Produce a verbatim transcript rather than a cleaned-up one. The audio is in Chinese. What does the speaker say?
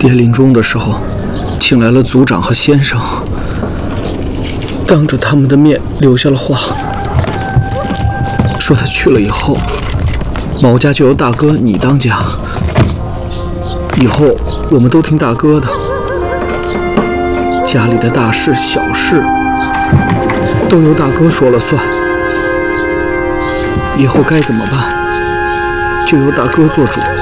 爷临终的时候，请来了族长和先生，当着他们的面留下了话，说他去了以后，毛家就由大哥你当家，以后我们都听大哥的，家里的大事小事都由大哥说了算，以后该怎么办，就由大哥做主。